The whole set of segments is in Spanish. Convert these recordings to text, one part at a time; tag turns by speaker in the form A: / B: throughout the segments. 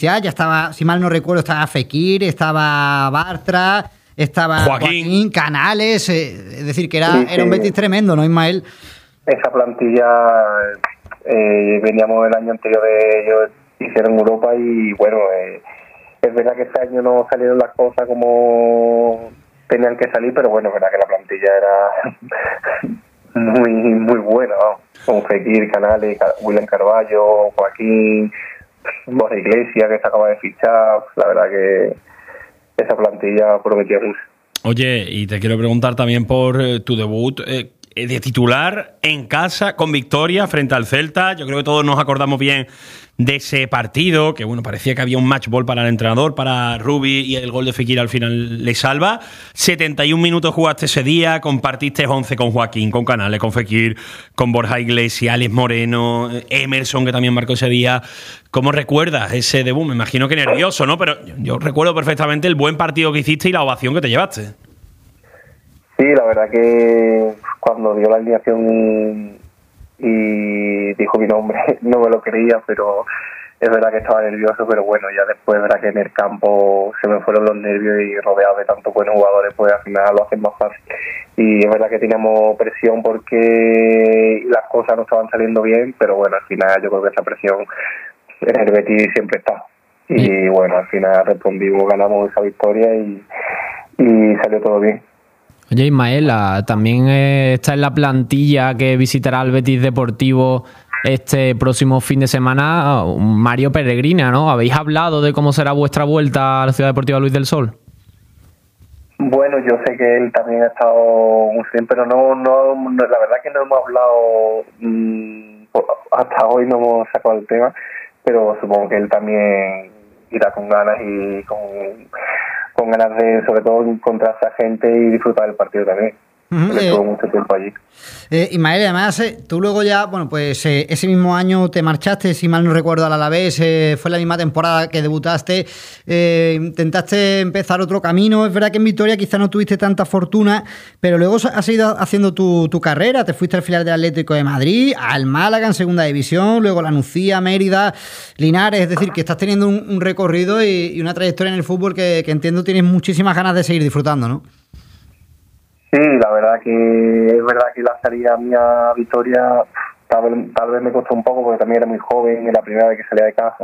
A: ya estaba, si mal no recuerdo, estaba Fekir, estaba Bartra, estaba Joaquín Canales, es decir, que era un Betis tremendo, ¿no, Ismael?
B: Esa plantilla veníamos el año anterior de ellos, hicieron Europa y bueno, es verdad que este año no salieron las cosas como tenían que salir, pero bueno, es verdad que la plantilla era muy buena, ¿no? Con Fekir, Canales, William Carballo, Joaquín, Borja Iglesias, que se acaba de fichar. La verdad que esa plantilla prometía mucho.
C: Oye, y te quiero preguntar también por tu debut de titular en casa con victoria frente al Celta. Yo creo que todos nos acordamos bien de ese partido, que bueno, parecía que había un match ball para el entrenador, para Rubi, y el gol de Fekir al final le salva. 71 minutos jugaste ese día, compartiste 11 con Joaquín, con Canales, con Fekir, con Borja Iglesias, Alex Moreno, Emerson, que también marcó ese día. ¿Cómo recuerdas ese debut? Me imagino que nervioso, ¿no? Pero yo recuerdo perfectamente el buen partido que hiciste y la ovación que te llevaste.
B: Sí, la verdad que cuando dio la alineación y dijo mi nombre, no me lo creía, pero es verdad que estaba nervioso, pero bueno, ya después es verdad que en el campo se me fueron los nervios y rodeado de tantos buenos jugadores, pues al final lo hacen más fácil. Y es verdad que teníamos presión porque las cosas no estaban saliendo bien, pero bueno, al final yo creo que esa presión en el Betis siempre está. Y bueno, al final respondimos, ganamos esa victoria y salió todo bien.
D: Oye, Ismael, también está en la plantilla que visitará el Betis Deportivo este próximo fin de semana Mario Peregrina, ¿no? ¿Habéis hablado de cómo será vuestra vuelta a la Ciudad Deportiva Luis del Sol?
B: Bueno, yo sé que él también ha estado muy bien, pero no, la verdad que no hemos hablado, hasta hoy no hemos sacado el tema, pero supongo que él también irá con ganas y con ganas de, sobre todo, encontrarse a gente y disfrutar del partido también. Estuvo mucho tiempo allí.
A: Ismael, además, tú luego ya, bueno, pues ese mismo año te marchaste, si mal no recuerdo, al Alavés, fue la misma temporada que debutaste, intentaste empezar otro camino. Es verdad que en Vitoria quizá no tuviste tanta fortuna, pero luego has ido haciendo tu carrera, te fuiste al filial del Atlético de Madrid, al Málaga en segunda división, luego la Nucía, Mérida, Linares, es decir, que estás teniendo un recorrido y una trayectoria en el fútbol que entiendo tienes muchísimas ganas de seguir disfrutando, ¿no?
B: Sí, la verdad que es verdad que la salida mía a Vitoria tal vez me costó un poco porque también era muy joven, era la primera vez que salía de casa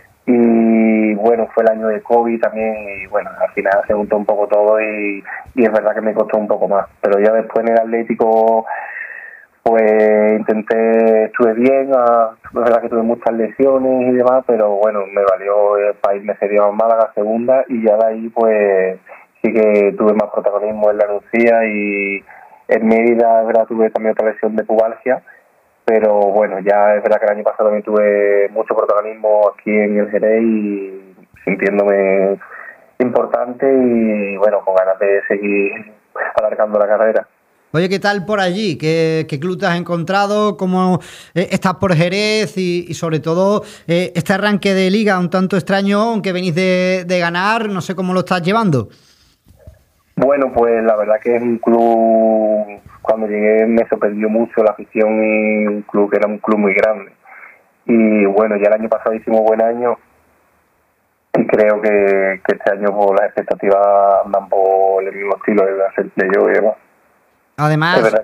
B: y bueno, fue el año de COVID también y bueno, al final se juntó un poco todo y es verdad que me costó un poco más, pero ya después en el Atlético pues estuve bien, es verdad que tuve muchas lesiones y demás, pero bueno, me valió el país, me cedió a Málaga segunda y ya de ahí pues sí que tuve más protagonismo en la Nucía y en Mérida, es verdad, tuve también otra lesión de pubalgia, pero bueno, ya es verdad que el año pasado también tuve mucho protagonismo aquí en el Jerez y sintiéndome importante y bueno, con ganas de seguir alargando la carrera.
A: Oye, ¿qué tal por allí? ¿Qué club te has encontrado? ¿Cómo estás por Jerez? Y sobre todo, este arranque de liga un tanto extraño, aunque venís de ganar, no sé cómo lo estás llevando.
B: Bueno, pues la verdad que es un club, cuando llegué me sorprendió mucho la afición y un club que era un club muy grande. Y bueno, ya el año pasado hicimos buen año y creo que este año pues, las expectativas andan por el mismo estilo de hacer playoff y demás.
A: Además,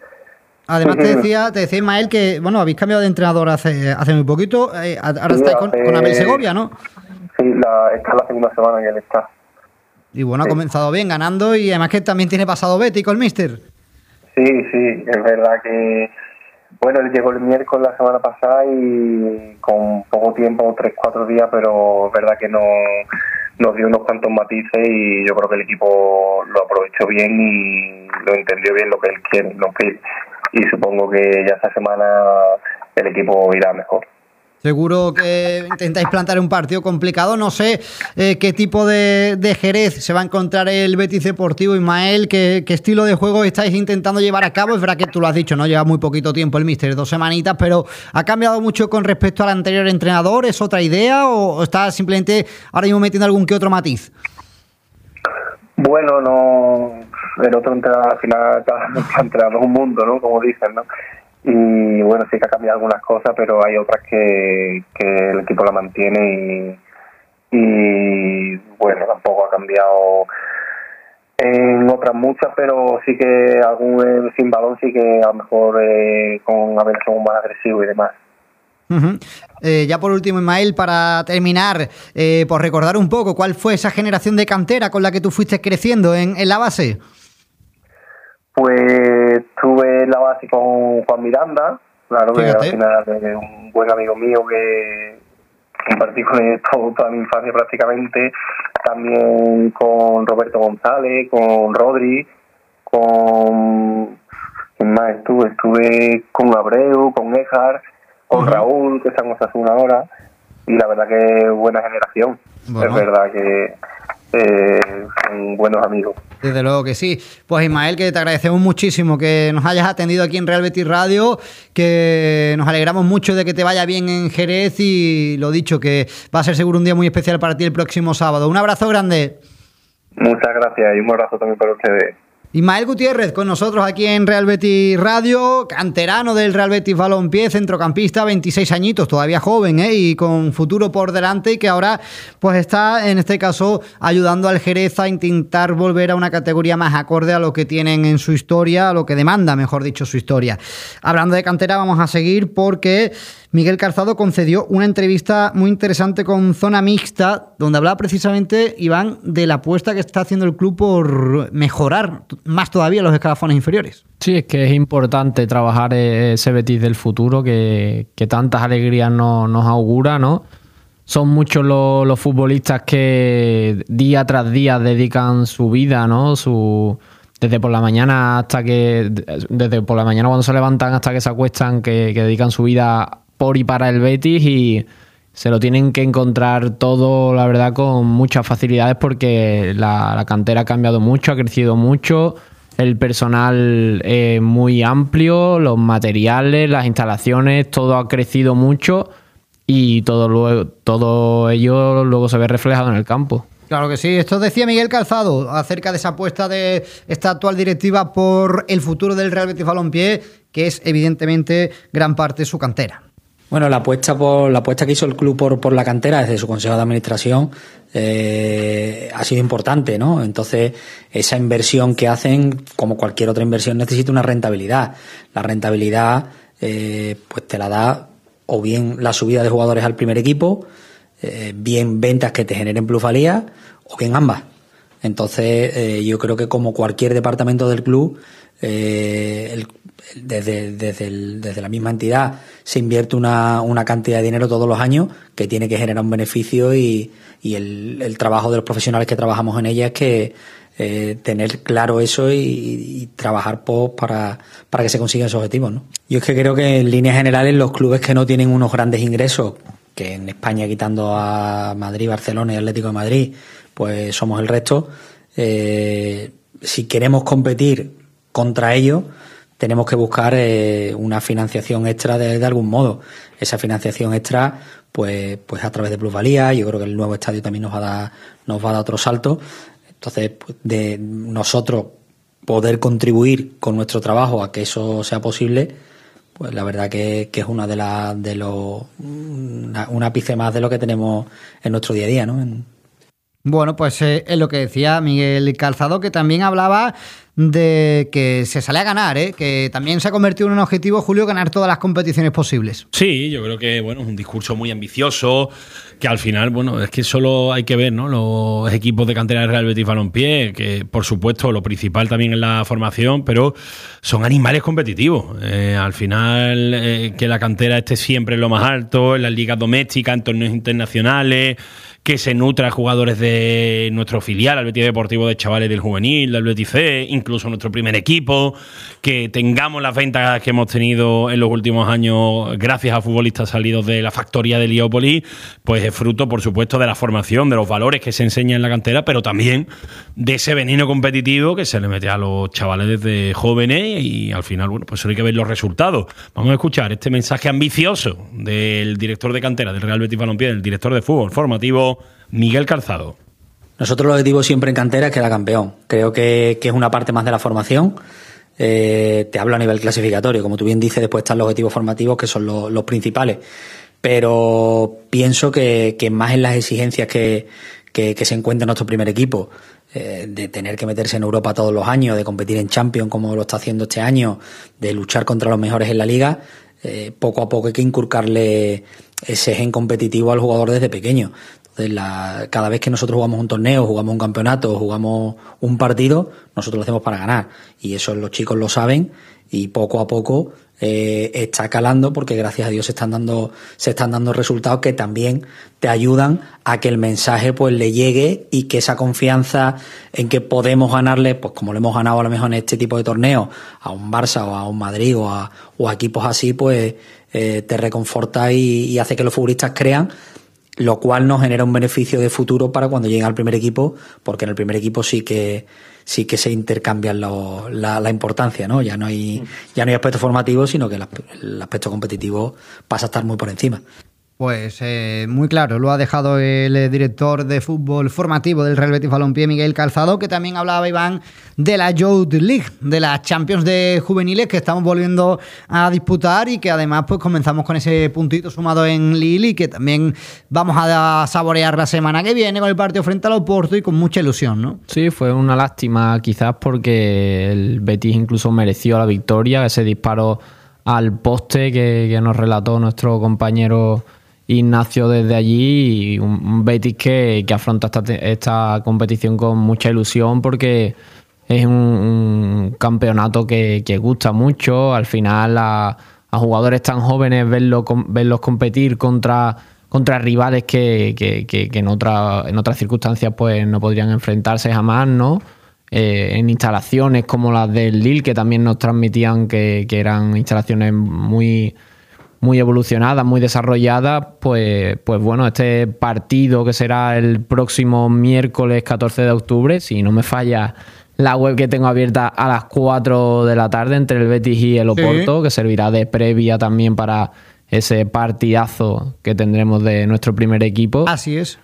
A: te decía Ismael que bueno, habéis cambiado de entrenador hace muy poquito, ahora estáis con Abel Segovia, ¿no?
B: Sí, esta es la segunda semana que él está.
A: Y bueno, ha comenzado bien, ganando, y además que también tiene pasado bético el míster.
B: Sí, es verdad que bueno, él llegó el miércoles la semana pasada y con poco tiempo, 3-4 días, pero es verdad que nos dio unos cuantos matices y yo creo que el equipo lo aprovechó bien y lo entendió bien lo que él quiere, y supongo que ya esta semana el equipo irá mejor.
A: Seguro que intentáis plantar un partido complicado. No sé qué tipo de Jerez se va a encontrar el Betis Deportivo, Ismael. ¿Qué estilo de juego estáis intentando llevar a cabo? Es verdad que tú lo has dicho, no lleva muy poquito tiempo el míster, 2 semanitas, pero ¿ha cambiado mucho con respecto al anterior entrenador? ¿Es otra idea o está simplemente ahora mismo metiendo algún que otro matiz?
B: Bueno, no, el otro entrenador al final cada entrenador es un mundo, ¿no? Como dicen, ¿no? Y bueno, sí que ha cambiado algunas cosas, pero hay otras que el equipo la mantiene cambiado en otras muchas, pero sí que algún sin balón sí que a lo mejor con a veces somos más agresivos y demás.
A: Uh-huh. Ya por último, Ismael, para terminar, por recordar un poco, ¿cuál fue esa generación de cantera con la que tú fuiste creciendo en la base?
B: Pues estuve en la base con Juan Miranda, claro, que al final es un buen amigo mío que compartí con él toda mi infancia prácticamente. También con Roberto González, con Rodri, con... ¿quién más estuve? Estuve con Abreu, con Ejar, con Raúl, que está en Osasuna ahora, y la verdad que es buena generación. Bueno. Es verdad que son buenos amigos.
A: Desde luego que sí. Pues Ismael, que te agradecemos muchísimo que nos hayas atendido aquí en Real Betis Radio, que nos alegramos mucho de que te vaya bien en Jerez y lo dicho, que va a ser seguro un día muy especial para ti el próximo sábado. Un abrazo grande.
B: Muchas gracias y un abrazo también para ustedes.
A: Ismael Gutiérrez con nosotros aquí en Real Betis Radio, canterano del Real Betis Balompié, centrocampista, 26 añitos, todavía joven, y con futuro por delante, y que ahora pues está en este caso ayudando al Jerez a intentar volver a una categoría más acorde a lo que tienen en su historia, a lo que demanda, mejor dicho, su historia. Hablando de cantera, vamos a seguir porque Miguel Calzado concedió una entrevista muy interesante con Zona Mixta, donde hablaba precisamente, Iván, de la apuesta que está haciendo el club por mejorar más todavía los escalafones inferiores.
D: Sí, es que es importante trabajar ese Betis del futuro que tantas alegrías nos augura, ¿no? Son muchos los futbolistas que día tras día dedican su vida, ¿no? Desde por la mañana cuando se levantan hasta que se acuestan, que dedican su vida por y para el Betis, y se lo tienen que encontrar todo, la verdad, con muchas facilidades, porque la cantera ha cambiado mucho, ha crecido mucho, el personal es muy amplio, los materiales, las instalaciones, todo ha crecido mucho, y todo ello luego se ve reflejado en el campo.
A: Claro que sí. Esto decía Miguel Calzado acerca de esa apuesta de esta actual directiva por el futuro del Real Betis Balompié, que es evidentemente gran parte de su cantera.
E: Bueno, la apuesta que hizo el club por la cantera desde su consejo de administración ha sido importante, ¿no? Entonces, esa inversión que hacen, como cualquier otra inversión, necesita una rentabilidad. La rentabilidad pues te la da o bien la subida de jugadores al primer equipo, bien ventas que te generen plusvalía, o bien ambas. Entonces, yo creo que como cualquier departamento del club, desde la misma entidad se invierte una cantidad de dinero todos los años que tiene que generar un beneficio, y el trabajo de los profesionales que trabajamos en ella es que tener claro eso y trabajar para que se consigan esos objetivos, ¿no? Yo es que creo que en líneas generales los clubes que no tienen unos grandes ingresos, que en España, quitando a Madrid, Barcelona y Atlético de Madrid, pues somos el resto, si queremos competir contra ellos, tenemos que buscar una financiación extra de algún modo. Esa financiación extra, pues a través de plusvalía. Yo creo que el nuevo estadio también nos va a dar otro salto. Entonces, pues, de nosotros poder contribuir con nuestro trabajo a que eso sea posible, pues la verdad que es una un ápice más de lo que tenemos en nuestro día a día, ¿no?
A: Bueno, pues es lo que decía Miguel Calzado, que también hablaba de que se sale a ganar, que también se ha convertido en un objetivo, Julio, ganar todas las competiciones posibles.
C: Sí, yo creo que bueno, es un discurso muy ambicioso, que al final, bueno, es que solo hay que ver, ¿no?, los equipos de cantera del Real Betis Balompié, que por supuesto lo principal también es la formación, pero son animales competitivos. Al final, que la cantera esté siempre en lo más alto, en las ligas domésticas, en torneos internacionales, que se nutra a jugadores de nuestro filial, al Betis Deportivo, de chavales del juvenil, del Betis C, incluso nuestro primer equipo, que tengamos las ventas que hemos tenido en los últimos años gracias a futbolistas salidos de la factoría de Heliópolis, pues es fruto, por supuesto, de la formación, de los valores que se enseñan en la cantera, pero también de ese veneno competitivo que se le mete a los chavales desde jóvenes, y al final, bueno, pues solo hay que ver los resultados. Vamos a escuchar este mensaje ambicioso del director de cantera del Real Betis Balompié, del director de fútbol formativo, Miguel Calzado.
E: Nosotros el objetivo siempre en cantera es quedar campeón. Creo que es una parte más de la formación. Te hablo a nivel clasificatorio. Como tú bien dices, después están los objetivos formativos, que son los principales. Pero pienso que más en las exigencias que que se encuentra en nuestro primer equipo, de tener que meterse en Europa todos los años, de competir en Champions como lo está haciendo este año, de luchar contra los mejores en la liga, poco a poco hay que inculcarle ese gen competitivo al jugador desde pequeño. Entonces, cada vez que nosotros jugamos un torneo, jugamos un campeonato, jugamos un partido, nosotros lo hacemos para ganar. Y eso los chicos lo saben y poco a poco está calando, porque gracias a Dios se están dando resultados que también te ayudan a que el mensaje pues le llegue y que esa confianza en que podemos ganarle, pues como le hemos ganado a lo mejor en este tipo de torneos a un Barça o a un Madrid o a equipos así, pues te reconforta y hace que los futbolistas crean, lo cual nos genera un beneficio de futuro para cuando lleguen al primer equipo, porque en el primer equipo sí que se intercambian la importancia, ¿no? Ya no hay aspecto formativo, sino que el aspecto competitivo pasa a estar muy por encima.
A: Pues muy claro, lo ha dejado el director de fútbol formativo del Real Betis Balompié, Miguel Calzado, que también hablaba, Iván, de la Youth League, de las Champions de juveniles que estamos volviendo a disputar y que además pues comenzamos con ese puntito sumado en Lille y que también vamos a saborear la semana que viene con el partido frente al Oporto y con mucha ilusión, ¿no?
D: Sí, fue una lástima quizás porque el Betis incluso mereció la victoria, ese disparo al poste que nos relató nuestro compañero Ignacio desde allí, y un Betis que afronta esta competición con mucha ilusión porque es un campeonato que gusta mucho. Al final a jugadores tan jóvenes verlos competir contra rivales que en otras circunstancias pues no podrían enfrentarse jamás, ¿no? En instalaciones como las del Lille, que también nos transmitían que eran instalaciones muy evolucionadas, muy desarrolladas, pues bueno, este partido que será el próximo miércoles 14 de octubre, si no me falla la web que tengo abierta, a las 4 de la tarde entre el Betis y el Oporto, sí, que servirá de previa también para ese partidazo que tendremos de nuestro primer equipo.
A: Así es.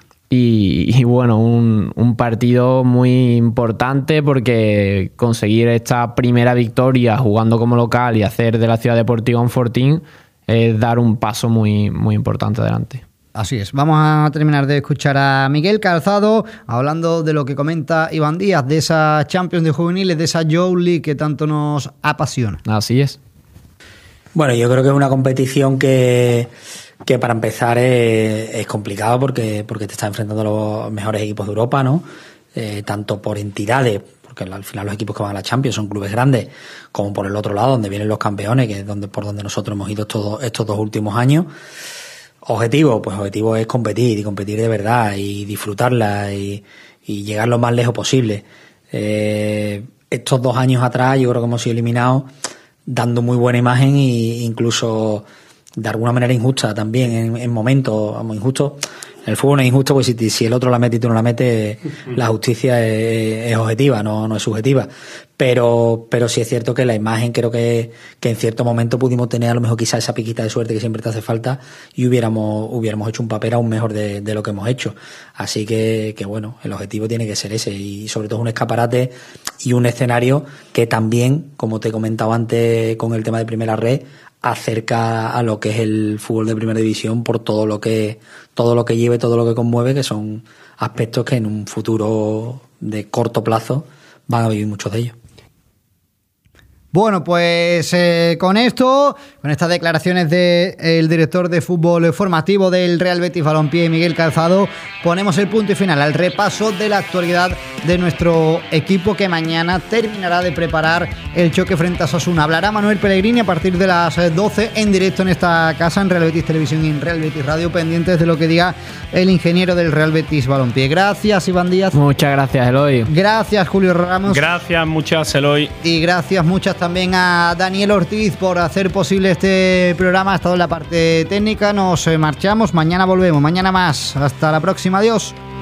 D: Y bueno, un partido muy importante porque conseguir esta primera victoria jugando como local y hacer de la Ciudad Deportiva un fortín es dar un paso muy, muy importante adelante.
A: Así es. Vamos a terminar de escuchar a Miguel Calzado hablando de lo que comenta Iván Díaz, de esa Champions de juveniles, de esa Youth League que tanto nos apasiona.
D: Así es.
E: Bueno, yo creo que es una competición que para empezar es complicado porque te está enfrentando a los mejores equipos de Europa, ¿no? Tanto por entidades, porque al final los equipos que van a la Champions son clubes grandes, como por el otro lado, donde vienen los campeones, que es por donde nosotros hemos ido estos 2 últimos años. Objetivo es competir, y competir de verdad, y disfrutarla, y llegar lo más lejos posible. Estos 2 años atrás yo creo que hemos sido eliminados dando muy buena imagen e incluso de alguna manera injusta también en momentos injustos. En el fútbol no es injusto, pues si el otro la mete y tú no la metes, la justicia es objetiva, no es subjetiva. Pero sí es cierto que la imagen, creo que en cierto momento pudimos tener a lo mejor quizás esa piquita de suerte que siempre te hace falta y hubiéramos hecho un papel aún mejor de lo que hemos hecho. Así que bueno, el objetivo tiene que ser ese, y sobre todo un escaparate y un escenario que también, como te he comentado antes con el tema de Primera Red, acerca a lo que es el fútbol de primera división por todo lo que lleva y todo lo que conmueve, que son aspectos que en un futuro de corto plazo van a vivir muchos de ellos.
A: Bueno, pues con estas declaraciones del director de fútbol formativo del Real Betis Balompié, Miguel Calzado, ponemos el punto y final al repaso de la actualidad de nuestro equipo, que mañana terminará de preparar el choque frente a Osasuna. Hablará Manuel Pellegrini a partir de las 12 en directo en esta casa, en Real Betis Televisión y en Real Betis Radio, pendientes de lo que diga el ingeniero del Real Betis Balompié. Gracias, Iván Díaz.
D: Muchas gracias, Eloy.
A: Gracias, Julio Ramos.
C: Gracias, muchas, Eloy.
A: Y gracias muchas también a Daniel Ortiz por hacer posible este programa. Ha estado en la parte técnica. Nos marchamos. Mañana volvemos. Mañana más. Hasta la próxima. Adiós.